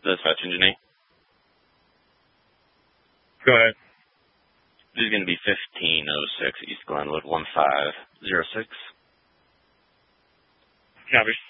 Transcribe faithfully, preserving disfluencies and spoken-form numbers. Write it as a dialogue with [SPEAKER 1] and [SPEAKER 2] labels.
[SPEAKER 1] Dispatch Engine eight.
[SPEAKER 2] Go ahead.
[SPEAKER 1] This is going to be fifteen oh six East Glenwood, one five zero six.
[SPEAKER 2] Copy.